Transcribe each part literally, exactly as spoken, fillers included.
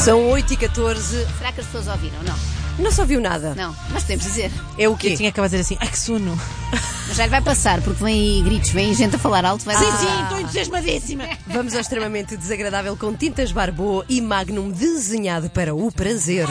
São oito e catorze. Será que as pessoas ouviram? Não. Não se ouviu nada. Não, mas podemos dizer. É o quê? Eu tinha que dizer assim, ai que sono. Mas já lhe vai passar, porque vem aí gritos, vem gente a falar alto. Vai Sim, passar. sim, estou entusiasmadíssima. Vamos ao extremamente desagradável com tintas Barbô e Magnum desenhado para o prazer.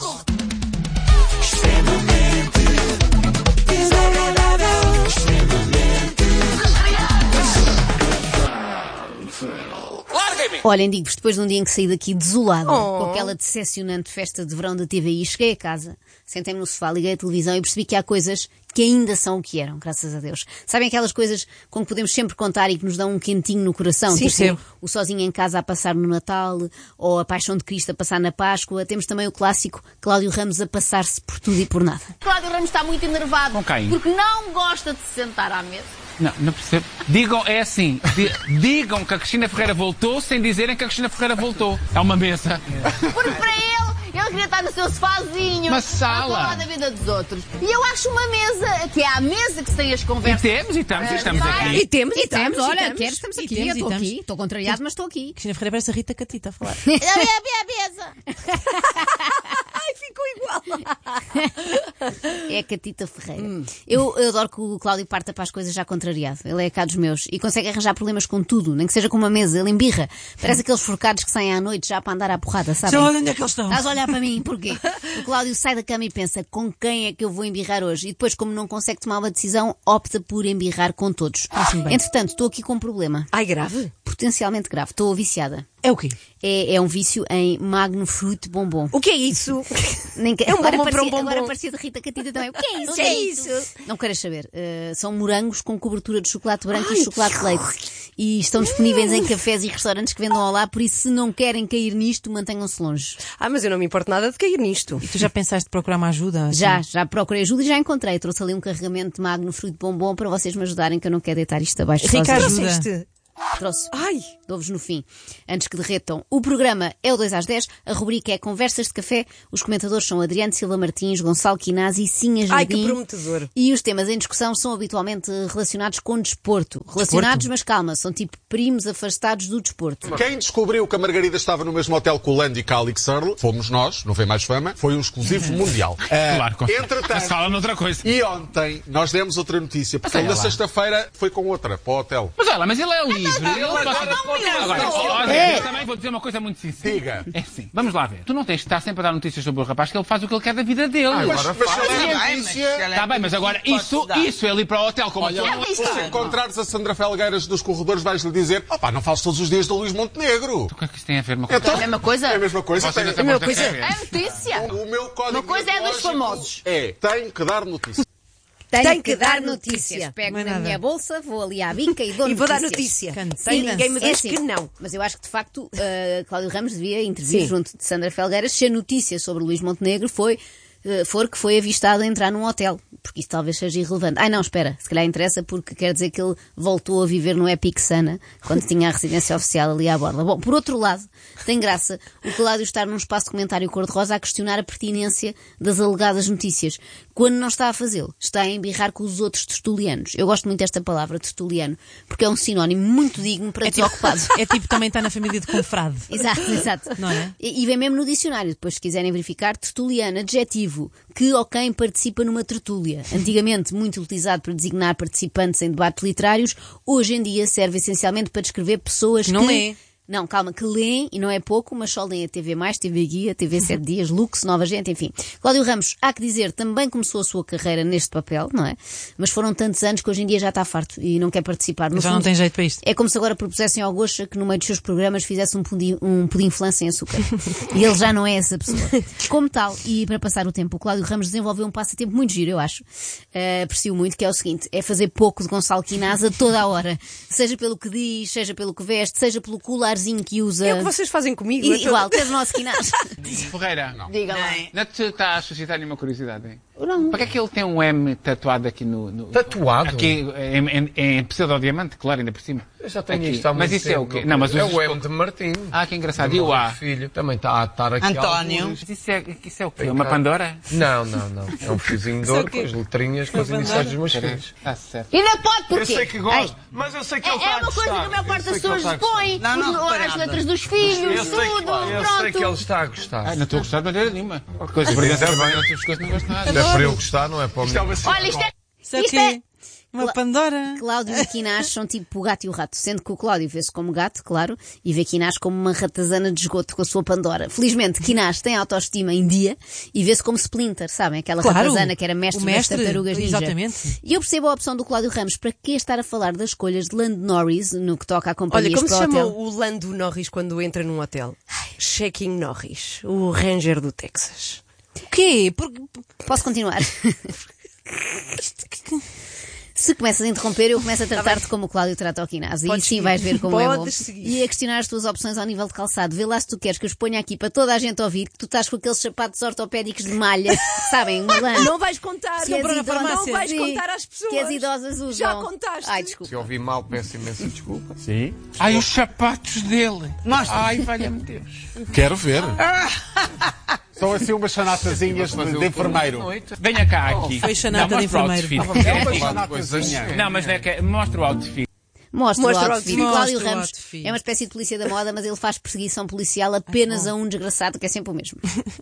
Olhem, digo-vos, depois de um dia em que saí daqui desolada, Oh. com aquela decepcionante festa de verão da T V I, cheguei a casa, sentei-me no sofá, liguei a televisão e percebi que há coisas que ainda são o que eram, graças a Deus. Sabem aquelas coisas com que podemos sempre contar e que nos dão um quentinho no coração? Sim, tipo, sim. o Sozinho em Casa a passar no Natal, ou a Paixão de Cristo a passar na Páscoa. Temos também o clássico Cláudio Ramos a passar-se por tudo e por nada. Cláudio Ramos está muito enervado. Com quem? Porque não gosta de se sentar à mesa. Não, não percebo. Digam, é assim, di- digam que a Cristina Ferreira voltou sem dizerem que a Cristina Ferreira voltou. É uma mesa. Porque para ele, ele queria estar no seu sofazinho. Uma sala. A falar da vida dos outros. E eu acho uma mesa, que é a mesa que se tem as E conversas. temos, e estamos, e estamos E aqui. temos, e, E estamos, temos, olha, e queres, estamos E aqui, temos, eu e estou estamos. aqui, estou contrariado, mas estou aqui. Cristina Ferreira parece a Rita Catita a falar. Eu ia ver a mesa. Ai, ficou igual. É a Catita Ferreira. Eu, eu adoro que o Cláudio parta para as coisas já contrariado. Ele é cá dos meus e consegue arranjar problemas com tudo, nem que seja com uma mesa. Ele embirra. Parece aqueles forcados que saem à noite já para andar à porrada, sabem? Já olha onde é que eles estão. Estás a olhar para mim, porquê? O Cláudio sai da cama e pensa com quem é que eu vou embirrar hoje? E depois, como não consegue tomar uma decisão, opta por embirrar com todos. Faz-me bem. Entretanto, estou aqui com um problema. Ai, grave. Potencialmente grave. Estou viciada. É o quê? É, é um vício em Magnum Fruit Bombom. O que é isso? Nem que... É um agora, bombom para parecia, um bombom. agora parecia de Rita Catita também. O que é isso? O que é isso? Não queres saber. Uh, são morangos com cobertura de chocolate branco e chocolate de leite. E estão disponíveis em cafés e restaurantes que vendam ao lá, por isso se não querem cair nisto, mantenham-se longe. Ah, mas eu não me importo nada de cair nisto. E tu já pensaste procurar uma ajuda? assim? Já, já procurei ajuda e já encontrei. Trouxe ali um carregamento de Magnum Fruit Bombom para vocês me ajudarem, que eu não quero deitar isto abaixo Rica, sozinha. ajuda. Trouxeste? Trouxe. Ai, Dou-vos no fim, antes que derretam. O programa é o dois às dez, a rubrica é Conversas de Café, os comentadores são Adriano Silva Martins, Gonçalo Quinazzi e Sinha ai, que Jardim. prometedor. E os temas em discussão são habitualmente relacionados com desporto. Relacionados, mas calma, são tipo primos afastados do desporto. Quem descobriu que a Margarida estava no mesmo hotel que o Lando e Calix Searle, fomos nós, não vem mais fama, foi um exclusivo mundial. Ah, Claro, com- entretanto, mas fala noutra coisa. e ontem nós demos outra notícia, porque Mas ele olha na lá. sexta-feira foi com outra, para o hotel. Mas olha, mas ele é livre. Ele agora pode- não me Agora, ajudou. olha, É. eu também vou dizer uma coisa muito sincera. Diga. É assim, vamos lá ver. Tu não tens de estar sempre a dar notícias sobre o rapaz, que ele faz o que ele quer da vida dele. Mas, mas se ele Tá é notícia... Está bem, mas agora isso, isso é ali para o hotel como Olha, a tua- se encontrares a Sandra Felgueiras dos corredores, vais-lhe dizer: opá, não fales todos os dias do Luís Montenegro. O que é que isso tem a ver uma coisa? Então, É a mesma coisa? É a mesma coisa. Vocês Tem- até a mesma podem coisa. saber. É notícia. O meu código Uma coisa é dos biológico famosos. É, tem que dar notícia. Tenho que dar notícia. Pego Não é na nada. minha bolsa, vou ali à bica e dou E vou dar notícias. notícia. Canteira. E ninguém me É diz assim, que não. Mas eu acho que, de facto, uh, Cláudio Ramos devia intervir Sim. junto de Sandra Felgueiras se a notícia sobre Luís Montenegro foi, uh, for que foi avistado a entrar num hotel. Porque isso talvez seja irrelevante. Ai não, espera. Se calhar interessa porque quer dizer que ele voltou a viver no Epic Sana quando tinha a residência oficial ali à borda. Bom, por outro lado, tem graça o Cláudio estar num espaço de comentário cor-de-rosa a questionar a pertinência das alegadas notícias. Quando não está a fazê-lo, está a embirrar com os outros tertulianos. Eu gosto muito desta palavra, tertuliano, porque é um sinónimo muito digno para É tipo, desocupado. é tipo também está na família de confrade. Exato, exato. Não é? E, e vem mesmo no dicionário, depois se quiserem verificar, tertuliano, adjetivo, que ou quem participa numa tertúlia. Antigamente muito utilizado para designar participantes em debates literários, hoje em dia serve essencialmente para descrever pessoas Não que... lê. Não, calma, que leem, e não é pouco, mas só leem a T V mais, T V Guia, T V sete Dias, Lux, Nova Gente, enfim. Cláudio Ramos, há que dizer, também começou a sua carreira neste papel, não é? Mas foram tantos anos que hoje em dia já está farto e não quer participar. No Já não fundo, tem jeito para isto. é como se agora propusessem ao Gocha que no meio dos seus programas fizesse um pudim, um pudim flan sem açúcar. E ele já não é essa pessoa. Como tal, e para passar o tempo, o Cláudio Ramos desenvolveu um passatempo muito giro, eu acho. Uh, aprecio muito, que é o seguinte, é fazer pouco de Gonçalo Quinazzi a toda a hora. Seja pelo que diz, seja pelo que veste, seja pelo colarzinho que usa. É o que vocês fazem comigo. E, eu tô- igual, tens o nosso Quinazzi. Ferreira, Diga lá. não te está a suscitar nenhuma curiosidade, hein? Não. Para que é que ele tem um M tatuado aqui no... no Tatuado? Aqui em, em, em pseudo-diamante, claro, ainda por cima. Eu já tenho Aqui. isto há muito Mas isso tempo. é o quê? Não, mas é os- o M de Martim. Ah, que engraçado. Do E o meu A? filho também está a estar aqui. António. alguns- Isso é, isso é o quê? Uma Pandora? Não, não, não. É um fiozinho de ouro com as letrinhas com as iniciais dos meus filhos. Está certo. E não pode Eu porquê? sei que gosto, mas eu sei que É, ele está é a uma coisa gostar. que a maior parte Eu das sei que ele pessoas está a gostar. põe. Não, não As reparava. letras dos filhos, Eu sei, que, tudo, eu sei que ele pronto. está a gostar. Ah, não estou a gostar de maneira nenhuma. Coisas brilhantes, bem, outras coisas não gosto nada. Se é para eu gostar, não é para o meu. Olha, isto é... Isso é o Isto é... quê? Uma Pandora? Cláudio e Quinás são tipo o gato e o rato, sendo que o Cláudio vê-se como gato, claro, e vê Quinás como uma ratazana de esgoto com a sua Pandora. Felizmente, Quinás tem autoestima em dia e vê-se como Splinter, sabem? Aquela Claro, ratazana que era mestre, o mestre, das tartarugas ninja. exatamente. E eu percebo a opção do Cláudio Ramos para que estar a falar das escolhas de Lando Norris no que toca a Olha, companhias como se para o chama hotel. o Lando Norris quando entra num hotel? Shaking Norris, o Ranger do Texas. O quê? Porque... Posso continuar? Se começas a interromper, eu começo a tratar-te como o Cláudio trata o Quinás. E Podes sim seguir. vais ver como é bom. Podes seguir. E a questionar as tuas opções ao nível de calçado. Vê lá se tu queres que eu os ponha aqui para toda a gente ouvir que tu estás com aqueles sapatos ortopédicos de malha. Sabem? Mulan. Não vais contar, Que as comprou na idosas- farmácia. Não vais Sim, contar às pessoas. que as idosas usam. Já contaste. Ai, desculpa. Se ouvi mal, peço imensa desculpa. Sim. Ai, os sapatos dele. Mostra. Ai, valha-me Deus. Quero ver. São assim umas chanatazinhas de, de enfermeiro. Venha cá aqui. Foi chanata Não, de mostra o enfermeiro. outfit. É uma É, chanatazinha. Não, mas não é que é- mostra o outfit. Mostra, Mostra o o outfit. outfit. Cláudio Mostra o Ramos outfit. é uma espécie de polícia da moda, mas ele faz perseguição policial apenas a um desgraçado que é sempre o mesmo.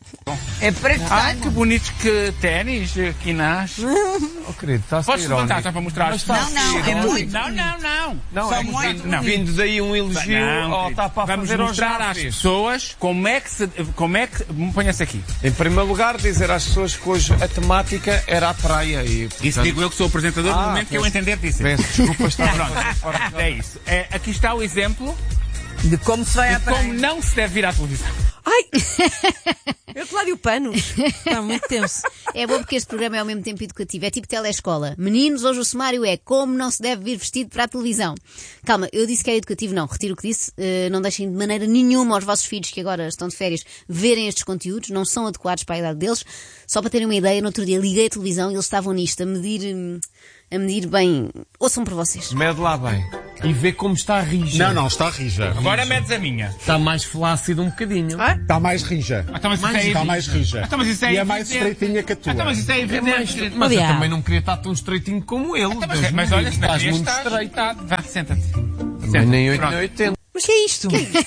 É preto. Ai, que bonitos que ténis, Quinás. Oh, querido, está a ser Podes levantar irónico. só para mostrar as Não, não, é muito. Não, não, não. Não, São é muito vindo, não. vindo daí um elogio Não, ao querido. está para Vamos fazer aos mostrar às jafes. pessoas como é que se... Como é que... Ponha-se aqui. Em primeiro lugar, dizer às pessoas que hoje a temática era a praia e, portanto, Isso digo eu que sou o apresentador no Ah, momento que eu peço- entender disso. peço desculpa, está Pronto, é isso. É, aqui está o exemplo De como se vai à de como praia. não se deve vir à televisão. Ai! Eu Cláudio Panos. Está muito tenso. É bom porque este programa é ao mesmo tempo educativo. É tipo telescola. Meninos, hoje o sumário é como não se deve vir vestido para a televisão. Calma, eu disse que era educativo. Não, retiro o que disse. Uh, não deixem de maneira nenhuma aos vossos filhos que agora estão de férias verem estes conteúdos. Não são adequados para a idade deles. Só para terem uma ideia, no outro dia liguei a televisão e eles estavam nisto, a medir... hum, a medir bem... Ouçam por vocês. Mede lá bem. E vê como está rija. Não, não, está rija. Agora medes a minha. Está mais flácido um bocadinho. Está mais rija. Então, mas isso é Está mais rija. Então, mas isso é E é mais evidente. estreitinha que a tua. Então, mas isso é É evidente. mais, mas eu Aliás. também não queria estar tão estreitinho como ele. Então, mas, Deus mas me olha, livre. se não estás querias, muito estás estreito. estreitado. Vá, senta-te. Também nem oito Pronto. nem oitenta. Mas que é isto?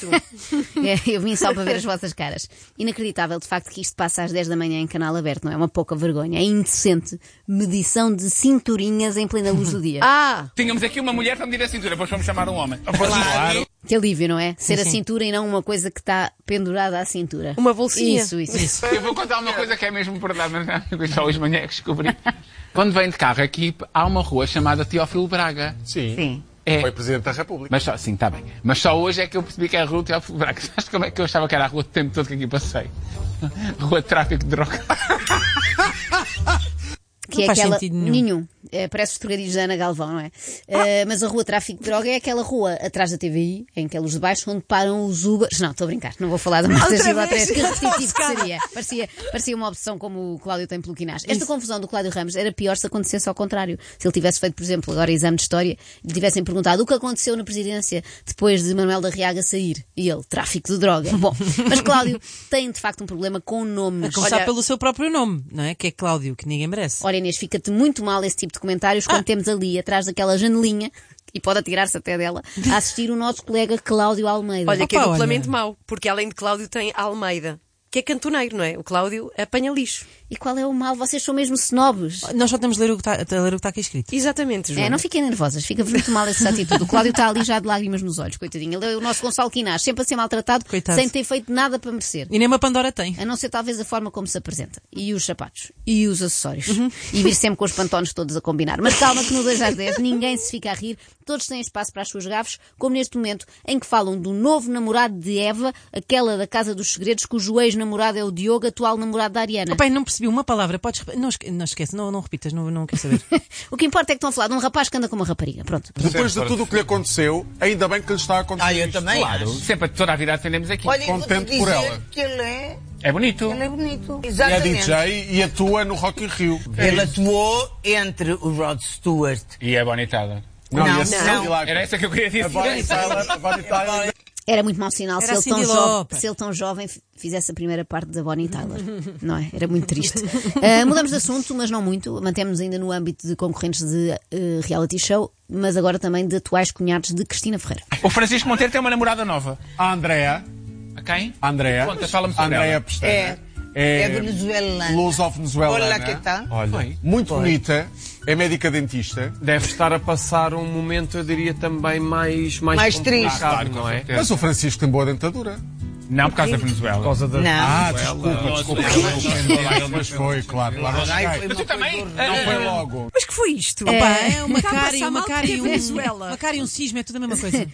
É, eu vim só para ver as vossas caras. Inacreditável, de facto, que isto passa às dez da manhã em canal aberto, não é? Uma pouca vergonha. É indecente. Medição de cinturinhas em plena luz do dia. Ah! Tínhamos aqui uma mulher para medir a cintura, depois vamos chamar um homem. Claro. Que alívio, não é? Ser a cintura e não uma coisa que está pendurada à cintura. Uma bolsinha. Isso, isso. isso. Eu vou contar uma coisa que é mesmo verdade, mas não, só hoje de manhã é que descobri. Quando vem de carro aqui, há uma rua chamada Teófilo Braga. Sim. Sim. É. Foi Presidente da República. Mas só, sim, está bem. Mas só hoje é que eu percebi que é a rua Teófilo Braga. Sabes como é que eu achava que era a rua o tempo todo que aqui passei? Rua de tráfico de droga. Que Não é faz aquela. sentido nenhum. É, parece os trocadilhos da Ana Galvão, não é? Uh, mas a rua Tráfico de Droga é aquela rua atrás da T V I, em que é luz de baixo, onde param os Ubers. Não, estou a brincar, não vou falar da Marta Gil outra vez, que repetitivo que seria. Parecia, parecia uma opção como o Cláudio tem pelo Quinás. Esta confusão do Cláudio Ramos era pior se acontecesse ao contrário. Se ele tivesse feito, por exemplo, agora exame de História e lhe tivessem perguntado o que aconteceu na presidência depois de Manuel da Riaga sair. E ele, tráfico de droga. Bom, mas Cláudio tem de facto um problema com nomes. A começar Olha, pelo seu próprio nome, não é? Que é Cláudio, que ninguém merece. Ora Inês, fica-te muito mal esse tipo de comentários quando temos ali, atrás daquela janelinha, e pode atirar-se até dela, a assistir o nosso colega Cláudio Almeida. Olha, que é Opa, duplamente olha. mau, porque além de Cláudio tem Almeida, que é cantoneiro, não é? O Cláudio apanha lixo. E qual é o mal? Vocês são mesmo snobs. Nós só temos de ler o que está, a ler o que está aqui escrito. Exatamente, João. É, não fiquem nervosas, fica muito mal essa atitude. O Cláudio está ali já de lágrimas nos olhos, coitadinho. Ele é o nosso Gonçalo Quinás, sempre a ser maltratado, Coitado. sem ter feito nada para merecer. E nem uma Pandora tem. A não ser talvez a forma como se apresenta. E os sapatos. E os acessórios. E vir sempre com os pantones todos a combinar. Mas calma que no dois às dez ninguém se fica a rir. Todos têm espaço para as suas gafes, como neste momento em que falam do novo namorado de Eva, aquela da Casa dos Segredos, cujo ex-namorado namorado é o Diogo, atual namorado da Ariana. Oh, pai, não percebi uma palavra. Podes... rep- Não, esque... não esquece, não, não repitas, não, não quero saber. O que importa é que estão a falar de um rapaz que anda com uma rapariga. Pronto. Depois de tudo o que lhe aconteceu, ainda bem que lhe está a acontecer. Ah, eu isto. também Claro. acho. Sempre, toda a vida defendemos aqui. Olha, eu vou-te Contente por dizer ela. que ele é, É bonito. ele é bonito. É Exatamente. D J e atua no Rock in Rio. Ele atuou entre o Rod Stewart. E é bonitada. Não, Não, e esse não. Cindy Lauper. Era essa que eu queria dizer. A Bonnie Tyler, a Bonnie Tyler. Era muito mau sinal se Era ele, a tão Cyndi jovem, Lauper. se ele tão jovem f- fizesse a primeira parte da Bonnie Tyler. Não é? Era muito triste. Uh, mudamos de assunto, mas não muito. Mantemos ainda no âmbito de concorrentes de uh, reality show, mas agora também de atuais cunhados de Cristina Ferreira. O Francisco Monteiro tem uma namorada nova. A Andrea. A quem? A Andrea. Conta, fala-me sobre Andrea ela. Pestana. É. É venezuelana. Luz of Venezuelana. Olha que tal. Olha, Foi. Muito bonita. É médica dentista. deve estar a passar um momento, eu diria, também mais, mais, Mais triste. complicado, Claro, com não é? certeza. Mas o Francisco tem boa dentadura. Não, por causa da Venezuela. Por causa da... Não. Ah, desculpa, desculpa. Desculpa. Mas foi, claro. claro. Ai, Ai, foi Mas uma tu também? coisa Não foi logo. Mas que foi isto? Opa, é uma Está a cara e passar uma mal cara e porque é um... Venezuela. Uma cara e um cisma, é tudo a mesma coisa.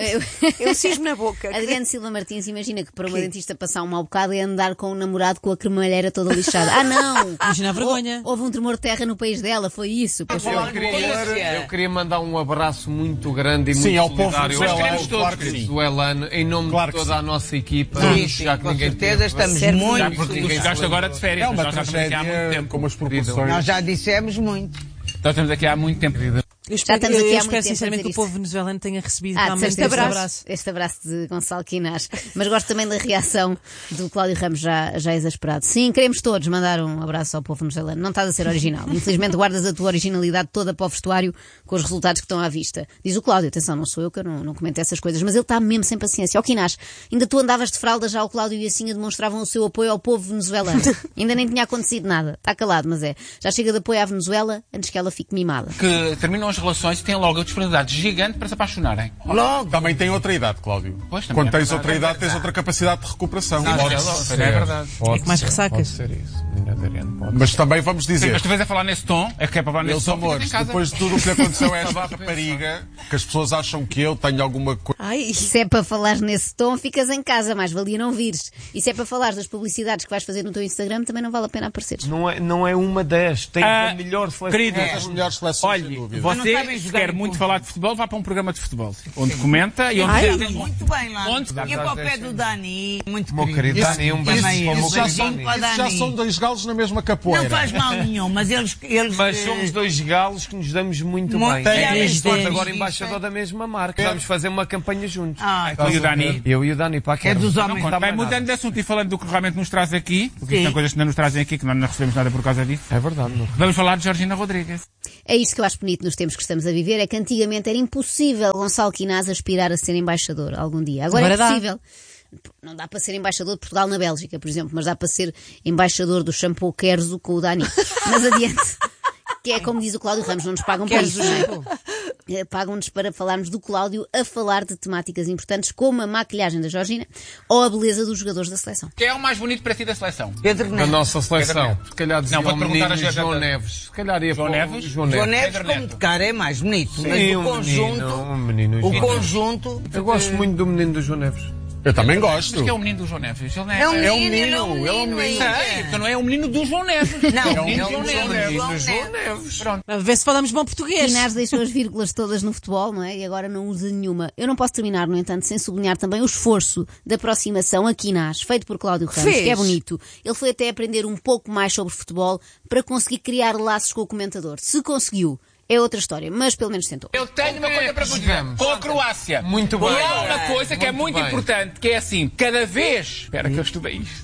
Eu cismo na boca. Adriano Silva Martins imagina que para uma dentista passar um mau bocado é andar com um namorado com a cremalheira toda lixada. Ah, não! Imagina a vergonha. Houve um tremor de terra no país dela, foi isso. Pois foi. Eu queria, eu queria mandar um abraço muito grande e Sim, muito ao povo solidário venezuelano, queremos todos, claro que sim. venezuelano, em nome Claro de que toda sim. a nossa equipa. Sim, já sim, que com ninguém certeza teve- estamos Já muito. porque tu chegaste agora de férias. É uma nós já estamos aqui há muito tragédia tempo. com umas Nós proporções. já dissemos muito. Nós estamos aqui há muito tempo. Eu espero, estamos aqui eu há muito espero tempo a sinceramente que dizer o povo venezuelano tenha recebido Ah, realmente disseste este este abraço. abraço. Este abraço de Gonçalo Quinás. Mas gosto também da reação do Cláudio Ramos, já, já exasperado. Sim, queremos todos mandar um abraço ao povo venezuelano. Não estás a ser original. Infelizmente guardas a tua originalidade toda para o vestuário com os resultados que estão à vista. Diz o Cláudio, atenção, não sou eu que eu não, não comento essas coisas, mas ele está mesmo sem paciência. Ó Quinás, ainda tu andavas de fralda, já o Cláudio e assim demonstravam o seu apoio ao povo venezuelano. Ainda nem tinha acontecido nada. Está calado, mas é. Já chega de apoio à Venezuela antes que ela fique mimada. Que terminam as relações e têm logo a disponibilidade gigante para se apaixonarem. Logo. Também tem outra idade, Cláudio. Pois, também Quando é tens verdade, outra é idade, tens verdade. outra capacidade de recuperação. Não, Pode é ser. logo, é verdade. Pode É que mais ser, ressacas. Pode ser isso. Menina Adriano, pode Mas também vamos Sim, dizer, mas tu vês a falar nesse tom, é que é para falar nesse meus tom, ficas amores, em casa. depois de tudo o que lhe aconteceu a esta rapariga, que as pessoas acham que eu tenho alguma coisa. Ai, Se é para falares nesse tom, ficas em casa, mais valia não vires. E se é para falares das publicidades que vais fazer no teu Instagram, também não vale a pena apareceres. Não é, não é uma das, tem Ah, a melhor seleção. queridos, As melhores seleções, sem Olha, dúvida. Mas não sabem você jogar quer em muito conjunto. falar de futebol, vá para um programa de futebol, onde comenta e onde Ai. diz- Muito bem lá. Onde? E para o pé do Dani, muito Meu querido Dani, um beijo Também para o meu eu. Isso já, querido são, Beijinho para o isso já Dani. são dois galos na mesma capoeira. Não faz mal nenhum, mas eles. eles Mas eh, somos dois galos que nos damos muito, Muito bem. bem. É Três forte, dedos. agora embaixador da mesma marca. Vamos fazer uma campanha juntos. Ah, Tu e o Dani. Eu e o Dani para a é dos Não homens. conta. Tá Bem, bem, mudando de assunto e falando do que realmente nos traz aqui, porque Sim. isto são coisas que não nos trazem aqui, que nós não recebemos nada por causa disso. É verdade, não. Vamos falar de Georgina Rodrigues. É isto que eu acho bonito nos tempos que estamos a viver, é que antigamente era impossível Gonçalo Quinás aspirar a ser embaixador algum dia. Agora, Agora é dá. possível. Não dá para ser embaixador de Portugal na Bélgica, por exemplo, mas dá para ser embaixador do shampoo Kerzo com o Dani. Mas adiante. Que é como diz o Cláudio Ramos, não nos pagam para isso. não é? Eh, Pagam-nos para falarmos do Cláudio a falar de temáticas importantes como a maquilhagem da Georgina ou a beleza dos jogadores da seleção. Quem é o mais bonito para ti da seleção? Pedro Da Neves. nossa seleção. Pedro Se calhar dizia Não, pode o perguntar menino a gente- João Neves. Se calhar ia João para o Neves? João João Neves. Neves, Pedro como Neto. de cara, é mais bonito. Sim, mas o um conjunto. menino, um menino O giro. conjunto. Eu gosto muito do menino do João Neves. Eu também gosto. Mas que é o menino do João Neves? Ele não É um menino, É um ele menino, é um ele é um menino. menino. ainda. Sei, então não é o menino do João Neves. Não, é o menino é do João um Neves. menino. Menino João João Neves. Pronto. A ver se falamos bom português. Quinás deixou as vírgulas todas no futebol, não é? E agora não usa nenhuma. Eu não posso terminar, no entanto, sem sublinhar também o esforço de aproximação a Quinás, feito por Cláudio Ramos, Fez. que é bonito. Ele foi até aprender um pouco mais sobre futebol para conseguir criar laços com o comentador. Se conseguiu, é outra história, mas pelo menos tentou. Eu tenho uma coisa para vos dizer. Jogamos. Com a Croácia. Muito bem. E há uma coisa que é Muito muito bem. importante, que é assim, cada vez... Espera que eu estudei isto.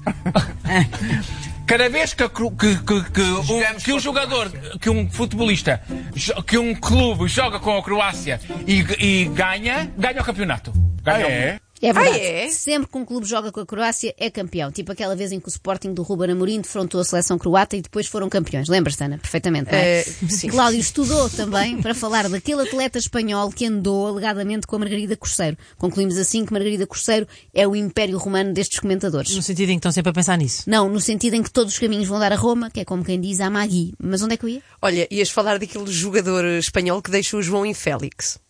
Cada vez que, a Cro- que, que, que, um, que um jogador, que um futebolista, jo- que um clube joga com a Croácia e, e ganha, ganha o campeonato. Ganha Ah, o- é? É verdade. Ah, é? Sempre que um clube joga com a Croácia, é campeão. Tipo aquela vez em que o Sporting do Ruben Amorim defrontou a seleção croata e depois foram campeões. Lembras-te, Ana? Perfeitamente, não é? Eh, sim. Cláudio estudou também para falar daquele atleta espanhol que andou alegadamente com a Margarida Corseiro. Concluímos assim que Margarida Corseiro é o império romano destes comentadores. No sentido em que estão sempre a pensar nisso. Não, no sentido em que todos os caminhos vão dar a Roma, que é como quem diz a Magui. Mas onde é que eu ia? Olha, ias falar daquele jogador espanhol que deixou o João Infélix.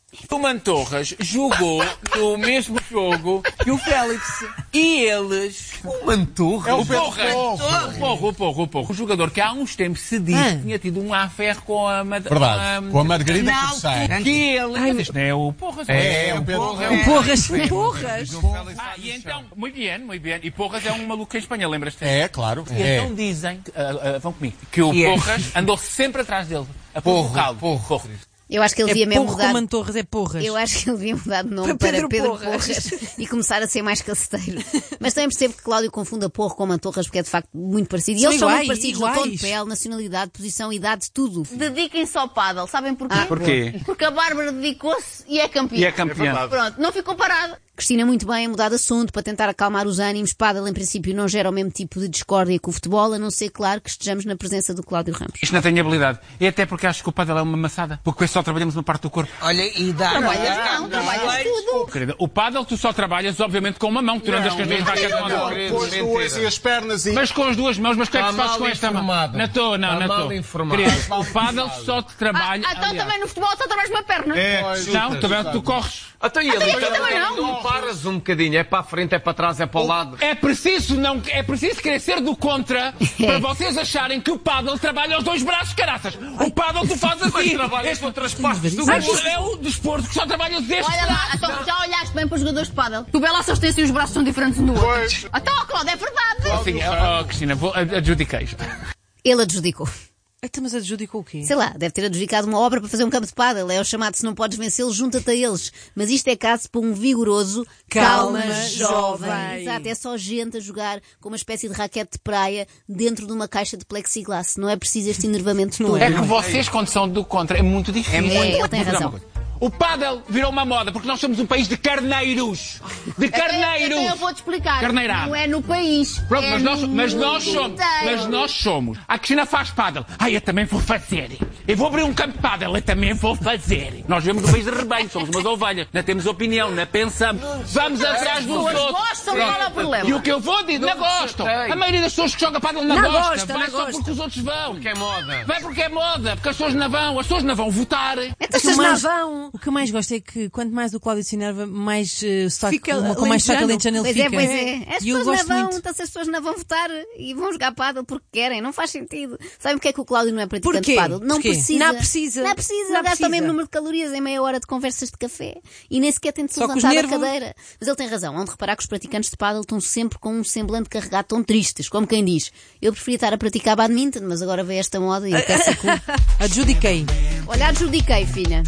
O Mantorras jogou no mesmo jogo que o Félix. E eles... O Mantorras? É o Porras. O Porro, o Porro, o Porro. Um jogador que há uns tempos se diz Ah. que tinha tido um affaire com a... Mad... Verdade. Com a Margarida Não, Corsair. Que ele... Isto não é o Porras. É, é o Pedro. O Porras. Porras! Ah, e então... Muito bem, muito bem. E Porras é um maluco em Espanha, lembras-te? É, claro. E É. então dizem, ah, ah, vão comigo, que o Que é? Porras andou sempre atrás dele. A provocá-lo. Porro. Eu acho que ele devia É mesmo porro mudar. com Mantorras, é porras. Eu acho que ele devia mudar de nome Para para Pedro Pedro, Porras. Porras. E começar a ser mais caceteiro. Mas também percebo que Cláudio confunda porro com Mantorras porque é de facto muito parecido. E São eles são muito iguais, parecidos no tom de iguais. pele, nacionalidade, posição, idade, tudo. Dediquem-se ao pádel. Sabem porquê? Ah, Porquê? Porque a Bárbara dedicou-se e é campeã. E é campeã. Pronto, não ficou parada. Cristina muito bem a mudar de assunto para tentar acalmar os ânimos. Pádel, em princípio, não gera o mesmo tipo de discórdia que o futebol, a não ser, claro, que estejamos na presença do Cláudio Ramos. Isto não tem habilidade. E até porque acho que o pádel é uma maçada. Porque só trabalhamos uma parte do corpo. Olha, e dá... Trabalhas dá- não, dá- trabalhas tudo. Querida, o pádel tu só trabalhas, obviamente, com uma mão. Tu não andas com as duas raquetes de uma mão. Com as duas e as pernas e... Mas com as duas mãos, mas o que é que Está se faz mal com esta mão? informada. Não estou, não, Está não mal estou. informada. Querido, o pádel só te Ah, trabalha... ah, então aliás. também no futebol só trabalhas uma perna. É, Não, também tu corres. Até ele. Até aqui também não. Não paras um bocadinho. É para a frente, é para trás, é para o lado. É preciso, não, é preciso querer ser do contra para vocês acharem que o pádel trabalha aos dois braços, caraças. O pádel tu fazes assim. Trabalhas com outras partes do Mas é o desporto que só trabalha deste Olha lá, então já olhaste bem para os jogadores de pádel. Tu vê lá se eles têm assim os braços são diferentes um do outro. Pois. Então, ó, Cláudio, é verdade. Assim, oh, Cristina, vou adjudiquei. Ele adjudicou. Então, mas adjudicou o quê? Sei lá, deve ter adjudicado uma obra para fazer um campo de pádel. É o chamado se não podes vencê-los, junta-te a eles. Mas isto é caso para um vigoroso Calma, calma, jovem. jovem. Exato, é só gente a jogar com uma espécie de raquete de praia dentro de uma caixa de plexiglass. Não é preciso este enervamento todo. É que vocês, quando são do contra, é muito difícil. É muito, Vou ele tem dizer razão. uma coisa. O pádel virou uma moda porque nós somos um país de carneiros. De carneiros. Então eu vou-te explicar. Carneirada. Não é no país. Pronto, é mas nós, no mas nós mundo somos. inteiro. Mas nós somos. A Cristina faz pádel. Ah, eu também vou fazer. Eu vou abrir um campo de pádel. Eu também vou fazer. Nós vemos um país de rebanho. Somos umas ovelhas. Não temos opinião, não pensamos. Vamos atrás dos pessoas outros. gostam, qual é o problema? E o que eu vou dizer, não gostam. A maioria das pessoas que jogam pádel não, Não gosta. gosta, Vai não só gosta. porque os outros vão. Que é moda. Vai porque é moda. Porque as pessoas não vão. As pessoas não vão votar. Então, O que, se mais, não- o que eu mais gosto é que quanto mais o Cláudio se enerva, mais uh, sotaque, Fica com, com mais sotaque alentejano. alentejano ele Pois fica. é, pois é. As E eu pessoas não gosto vão, muito. então se as pessoas não vão votar e vão jogar pádel porque querem, não faz sentido. Sabem porque é que o Cláudio não é praticante Porquê? de pádel? Não Porquê? precisa. Não precisa. Não precisa. Não Gasta precisa. o mesmo número de calorias em meia hora de conversas de café e nem sequer tem de se Só com os levantar da nervos. cadeira. Mas ele tem razão. Onde reparar que os praticantes de pádel estão sempre com um semblante carregado, tão tristes, como quem diz. Eu preferia estar a praticar badminton, mas agora veio esta moda e eu quero ser cool. Adjudiquei. Olha, adjudiquei, filha.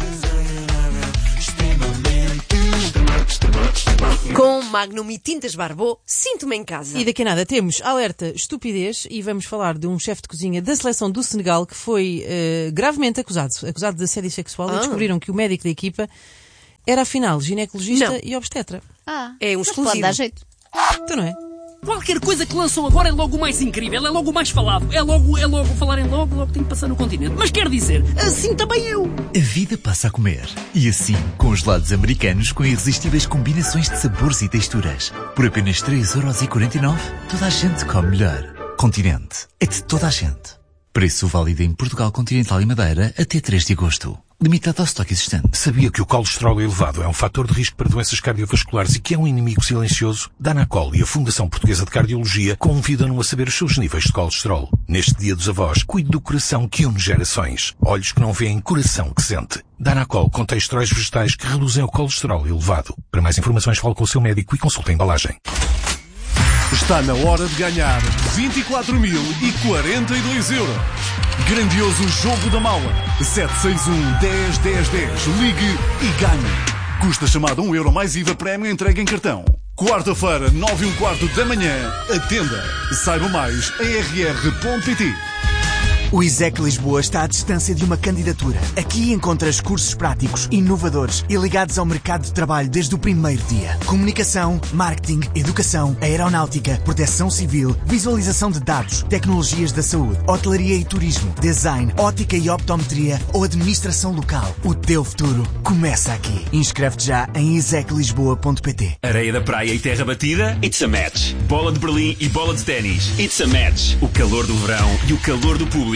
Com Magnum e tintas Barbô, sinto-me em casa. E daqui a nada temos alerta estupidez e vamos falar de um chefe de cozinha da seleção do Senegal que foi eh, gravemente acusado, acusado de assédio sexual Ah. e descobriram que o médico da equipa era afinal ginecologista Não. e obstetra. Ah, É um mas exclusivo. pode dar jeito. Então não é? Qualquer coisa que lançam agora é logo o mais incrível, é logo o mais falado, é logo, é logo falarem logo, logo tem que passar no continente. Mas quer dizer, assim também eu. A vida passa a comer. E assim, com gelados americanos com irresistíveis combinações de sabores e texturas. Por apenas três euros e quarenta e nove, toda a gente come melhor. Continente. É de toda a gente. Preço válido em Portugal Continental e Madeira até três de agosto. Limitado ao estoque existente. Sabia que o colesterol elevado é um fator de risco para doenças cardiovasculares e que é um inimigo silencioso? Danacol e a Fundação Portuguesa de Cardiologia convidam-no a saber os seus níveis de colesterol. Neste Dia dos Avós, cuide do coração que une gerações. Olhos que não veem, coração que sente. Danacol contém esteróis vegetais que reduzem o colesterol elevado. Para mais informações, fale com o seu médico e consulte a embalagem. Está na hora de ganhar vinte e quatro mil e quarenta e dois euros. Grandioso Jogo da Mala. sete seis um, dez, dez, dez. Ligue e ganhe. Custa chamada um euro mais I V A prémio entregue em cartão. Quarta-feira, nove e um quarto da manhã. Atenda. Saiba mais em r r ponto p t. O ISEC Lisboa está à distância de uma candidatura. Aqui encontras cursos práticos, inovadores e ligados ao mercado de trabalho desde o primeiro dia. Comunicação, marketing, educação, aeronáutica, proteção civil, visualização de dados, tecnologias da saúde, hotelaria e turismo, design, ótica e optometria ou administração local. O teu futuro começa aqui. Inscreve-te já em isec lisboa ponto p t. Areia da praia e terra batida? It's a match. Bola de Berlim e bola de ténis? It's a match. O calor do verão e o calor do público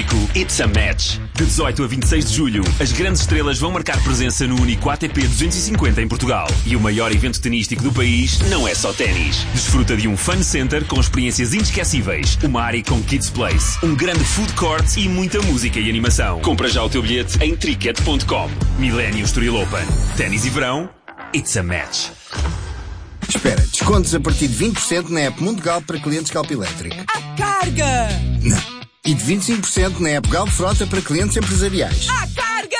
tenístico It's a Match. De dezoito a vinte e seis de julho, as grandes estrelas vão marcar presença no único A T P duzentos e cinquenta em Portugal. E o maior evento tenístico do país não é só ténis. Desfruta de um fun center com experiências inesquecíveis, uma área com Kids Place, um grande food court e muita música e animação. Compra já o teu bilhete em tricket ponto com. Millennium Estoril Open. Ténis e verão, It's a Match. Espera, descontos a partir de vinte por cento na app Mundo Galp para clientes Galp Elétrico. A carga! Não. E de vinte e cinco por cento na app Galp Frota para clientes empresariais. A carga!